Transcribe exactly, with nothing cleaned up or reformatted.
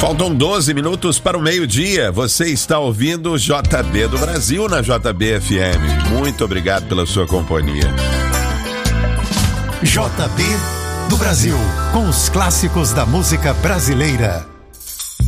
Faltam doze minutos para o meio-dia. Você está ouvindo o J B do Brasil na J B F M. Muito obrigado pela sua companhia. J B do Brasil, com os clássicos da música brasileira.